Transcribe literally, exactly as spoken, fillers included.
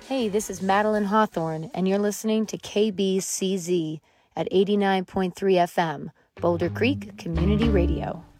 Hey, this is Madeline Hawthorne, and you're listening to K B C Z at eighty-nine point three F M, Boulder Creek Community Radio.